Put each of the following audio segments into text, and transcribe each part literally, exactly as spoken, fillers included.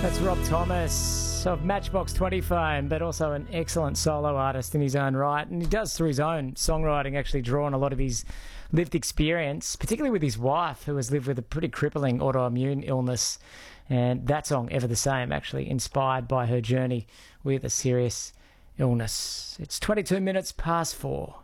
That's Rob Thomas of Matchbox twenty fame, but also an excellent solo artist in his own right. And he does, through his own songwriting, actually draw on a lot of his lived experience, particularly with his wife, who has lived with a pretty crippling autoimmune illness. And that song, Ever the Same, actually inspired by her journey with a serious illness. It's twenty-two minutes past four.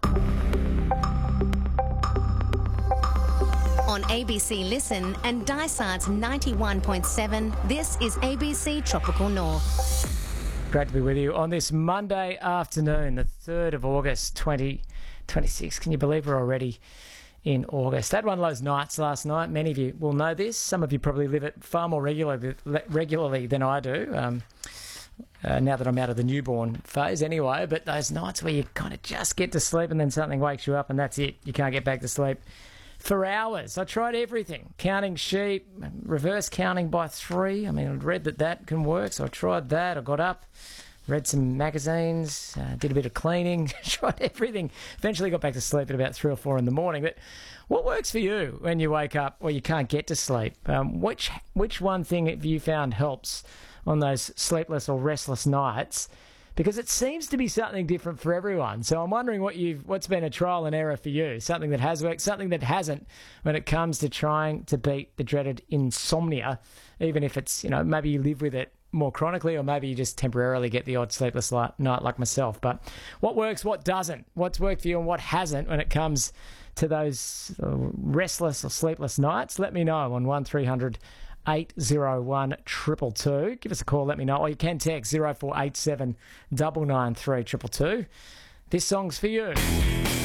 On A B C Listen and Dysart's ninety-one point seven, this is A B C Tropical North. Great to be with you on this Monday afternoon, the third of August, twenty twenty-six. Can you believe we're already in August? I had one of those nights last night. Many of you will know this. Some of you probably live it far more regularly, regularly than I do, um, uh, now that I'm out of the newborn phase anyway. But those nights where you kind of just get to sleep and then something wakes you up and that's it. You can't get back to sleep for hours. I tried everything. Counting sheep, reverse counting by three. I mean, I'd read that that can work, so I tried that. I got up, read some magazines, uh, did a bit of cleaning, tried everything. Eventually got back to sleep at about three or four in the morning. But what works for you when you wake up or you can't get to sleep? Um, which which one thing have you found helps on those sleepless or restless nights? Because it seems to be something different for everyone. So I'm wondering what you've, what's been a trial and error for you, something that has worked, something that hasn't, when it comes to trying to beat the dreaded insomnia, even if it's, you know, maybe you live with it more chronically, or maybe you just temporarily get the odd sleepless night like myself. But what works, what doesn't? What's worked for you and what hasn't when it comes to those restless or sleepless nights? Let me know on one three hundred eight oh one two two two. Give us a call, let me know. Or you can text zero four eight seven nine nine three two two two. This song's for you.